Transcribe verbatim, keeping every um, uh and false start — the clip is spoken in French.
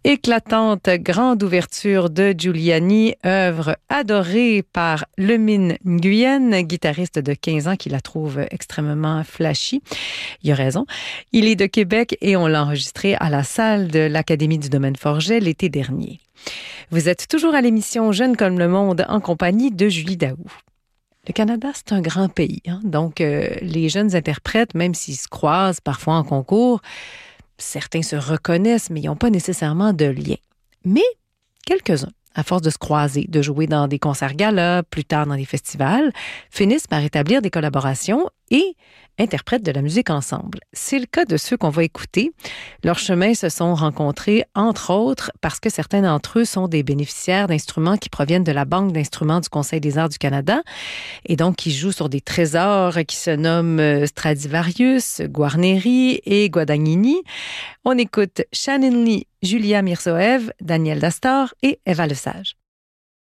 Éclatante grande ouverture de Giuliani, œuvre adorée par Lemine Nguyen, guitariste de quinze ans qui la trouve extrêmement flashy. Il a raison. Il est de Québec et on l'a enregistré à la salle de l'Académie du Domaine Forget l'été dernier. Vous êtes toujours à l'émission Jeunes comme le monde en compagnie de Julie Daou. Le Canada, c'est un grand pays, hein? Donc euh, les jeunes interprètes, même s'ils se croisent parfois en concours, certains se reconnaissent, mais ils n'ont pas nécessairement de lien. Mais quelques-uns, à force de se croiser, de jouer dans des concerts galas, plus tard dans des festivals, finissent par établir des collaborations et interprètent de la musique ensemble. C'est le cas de ceux qu'on va écouter. Leurs chemins se sont rencontrés, entre autres, parce que certains d'entre eux sont des bénéficiaires d'instruments qui proviennent de la Banque d'instruments du Conseil des arts du Canada et donc qui jouent sur des trésors qui se nomment Stradivarius, Guarneri et Guadagnini. On écoute Shannon Lee, Julia Mirzoev, Daniel Dastor et Eva Lesage.